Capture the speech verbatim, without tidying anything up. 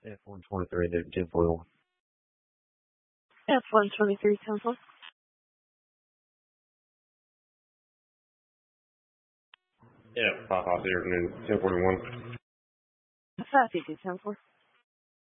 F one twenty-three to ten forty-one. F one twenty-three, ten four. Yeah, five five zero and then ten forty-one. five fifty, ten four.